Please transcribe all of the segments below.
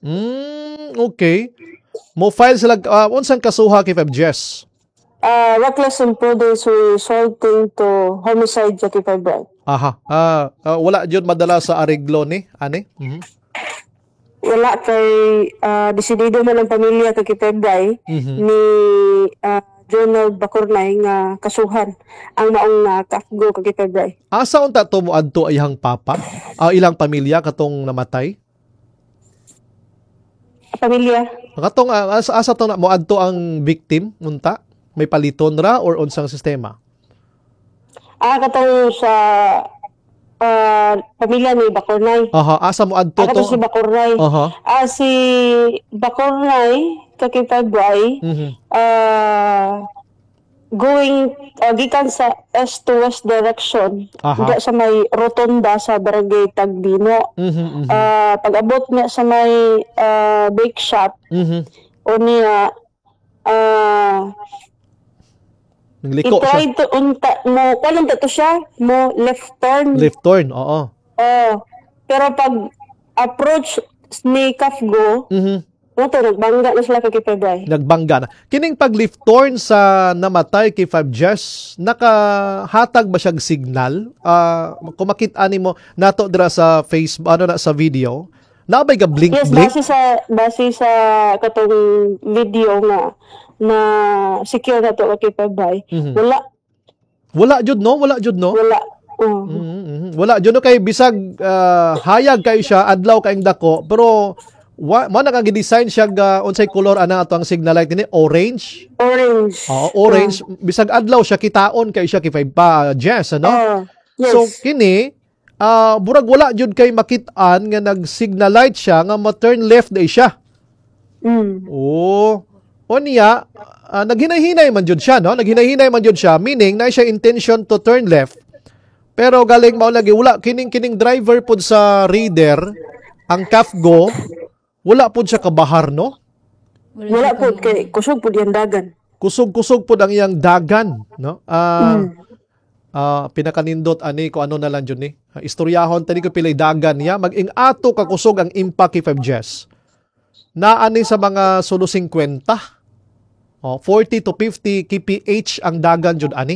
Okay. Mo file sila unsang kasuha kay Feb Jess? Reckless imprudence resulting to homicide sa February. Aha. Wala jud madala sa areglo ni ani? Wala kay desidido man ang pamilya kay February ni Jonald Bacurnay nga kasuhan ang maong kafgo kay February. Asa unta to moadto iyang papa? Ilang pamilya katong namatay? Pamilya. Katong asa to na moadto ang victim unta? May paliton ra or unsang sistema? Katong sa pamilya ni Bacurnay. Asa moadto to? Si Bacurnay. Si Bacurnay kay February going gikan sa east to west direction diya sa may rotonda sa barangay Tagbino. Pag-abot niya sa may bake shop o niya nagliko siya. I-try to walang to siya mo left turn. Left turn, oo. Pero pag approach ni Kafgo, nagbangga na sila kay February. Nagbangga na. Kining pag left turn sa namatay kay Feb Jess, nakahatag ba siyang signal? Kung makita nimo nato dira sa Facebook, sa video, nabay ka blink yes, blink? Base sa katong video na secure na to kay February. Wala jud no? Wala. Wala jud no kay bisag hayag kay siya adlaw kaing dako pero mo naka-design siya unsay color ana ato ang signal light ni orange. Orange. Bisag adlaw siya kitaon kay siya kay Feb Jess ano? Yes. So kini burag wala jud kay makit-an nga nag-signal light siya nga ma-turn left day siya. O niya, naghinay-hinay man jud siya, no? Naghinay-hinay man jud siya, meaning na siya intention to turn left. Pero galing mao lagi wala kining driver pud sa reader ang Kafgo, wala pud siya kabahar, no? Wala pud kay kusog pud yang dagan. Kusog pud ang iyang dagan, no? Pinakanindot ani ko ano na lang jud ni. Istoryahon tani ko pilay dagan niya, mag-ing-ato ka kusog ang impact kay Feb Jess. Naani sa mga solo 50. 40 to 50 kph ang dagan jud ani.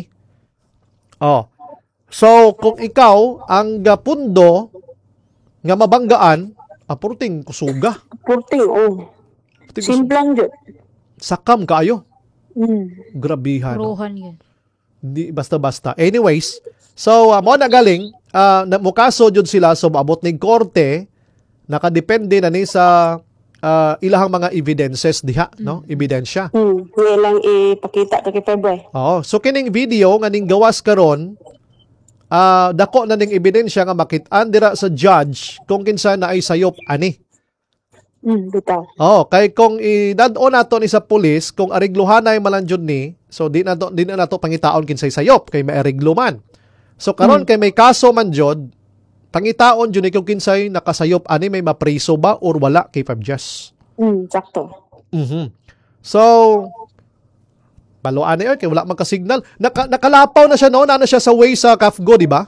So kung ikaw ang gapundo nga mabanggaan, purting kusuga. Simplang jud. Sakam kaayo. Grabihan. Rohan yan. Di basta-basta. Anyways, so mo na galing mukaso jud sila so maabot ning korte, nakadepende na ni sa ilahang mga evidences diha, no? Ebidensya. Lang ipakita kay February. So kining video nga ning gawas karon, dako na ning ebidensya nga makit-an dira sa judge kung kinsa na ay sayop ani. Bitaw. Kay kung idad-on nato ni sa pulis kung arigluhanay malan jud ni, so di na nato pangitaon kinsay sayop kay may ariglo man. So karon kay may kaso man jud, pangitaon jud ni kung kinsay nakasayop ani may mapriso ba or wala kay Feb Jess. Sakto. So baluan na kay wala man ka signal. Nakalapaw na siya no, na siya sa way sa Kafgo, di ba?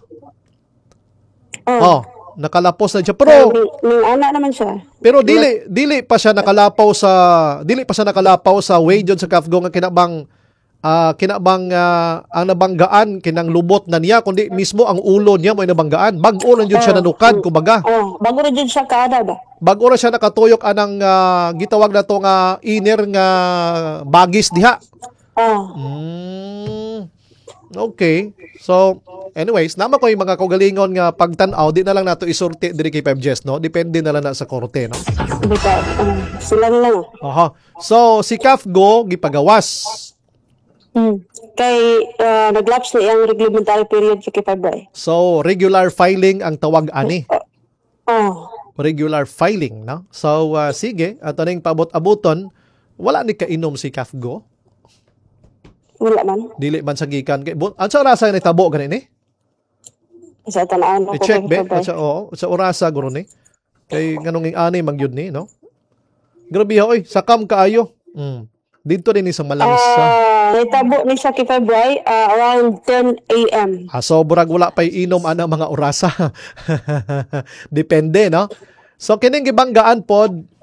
Nakalapos na siya pero ning ana naman siya. Pero dili pa siya nakalapaw sa way jud sa Kafgo nga kinabang ang nabanggaan kinang lubot na niya kundi mismo ang ulo niya mo nabanggaan. Bag-o lang jud siya nanukad kumbaga. Bago ra jud siya kada ba? Bago ra siya nakatuyok anang gitawag na to nga inner nga bagis diha. Okay. So, anyways, nama ko yung mga kaugalingon nga pagtan-aw, di na lang nato isurti diri kay Feb Jess, no? Depende na lang na sa korte, no? Sila lang. So, si Kafgo gipagawas. Kay naglaps na yung reglementary period kay February. So, regular filing ang tawag ani. Regular filing, no? So, sige, ato ning paabot-abuton, wala ni kainom si Kafgo. Wala man. Dili man sa gikan kay sa orasa ni tabo ganin ni? Sa tanaan ko. I-check be sa orasa guro ni. Kay nganong ani mangyud ni, no? Grabe oy, sakam kaayo. Dito din ni sa Malangsa. Nitabo ni sa February around 10 a.m. So burag wala pay inom ana mga orasa. Depende, no? So kining gibanggaan pod